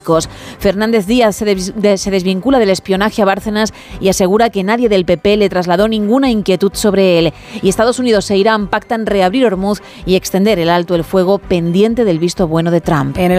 Fernández Díaz se desvincula del espionaje a Bárcenas y asegura que nadie del PP le trasladó ninguna inquietud sobre él. Y Estados Unidos e Irán pactan reabrir Hormuz y extender el alto el fuego pendiente del visto bueno de Trump. En el